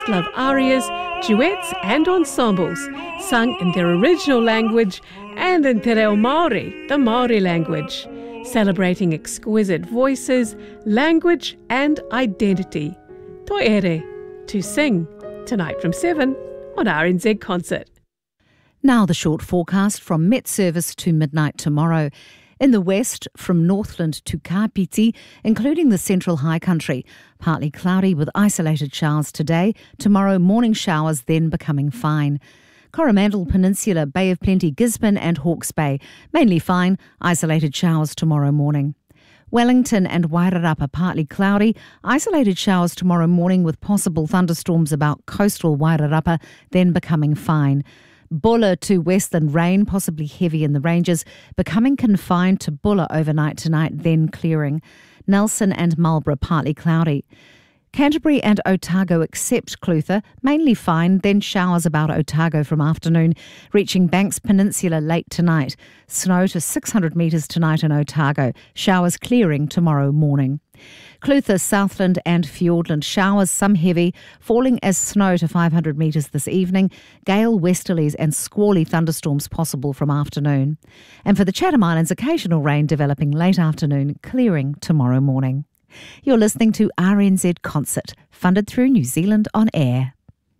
love arias, duets and ensembles, sung in their original language and in Te Reo Māori, the Māori language, celebrating exquisite voices, language and identity. Toi ere, to sing, tonight from 7 on RNZ Concert. Now the short forecast from Met Service to midnight tomorrow. In the west, from Northland to Kapiti, including the central high country, partly cloudy with isolated showers today. Tomorrow, morning showers, then becoming fine. Coromandel Peninsula, Bay of Plenty, Gisborne and Hawke's Bay, mainly fine, isolated showers tomorrow morning. Wellington and Wairarapa, partly cloudy, isolated showers tomorrow morning with possible thunderstorms about coastal Wairarapa, then becoming fine. Bulla to western rain, possibly heavy in the ranges, becoming confined to Bulla overnight tonight, then clearing. Nelson and Marlborough partly cloudy. Canterbury and Otago except Clutha, mainly fine, then showers about Otago from afternoon, reaching Banks Peninsula late tonight. Snow to 600 metres tonight in Otago, showers clearing tomorrow morning. Clutha, Southland and Fiordland, showers, some heavy, falling as snow to 500 metres this evening. Gale westerlies and squally thunderstorms possible from afternoon. And for the Chatham Islands, occasional rain developing late afternoon, clearing tomorrow morning. You're listening to RNZ Concert, funded through New Zealand On Air.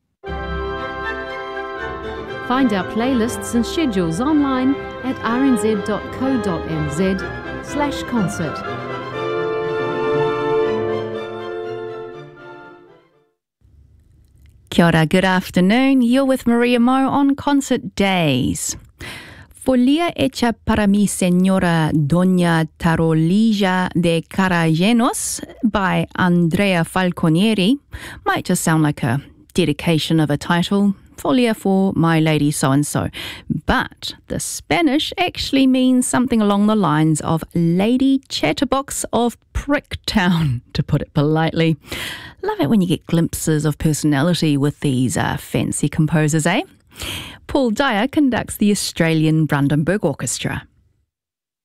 Find our playlists and schedules online at rnz.co.nz/concert. Kia ora, good afternoon. You're with Maria Mo on Concert Days. Folia hecha para mi señora Doña Tarolija de Carayenos by Andrea Falconieri might just sound like a dedication of a title, Folia for my lady so-and-so. But the Spanish actually means something along the lines of Lady Chatterbox of Pricktown, to put it politely. Love it when you get glimpses of personality with these fancy composers, eh? Paul Dyer conducts the Australian Brandenburg Orchestra.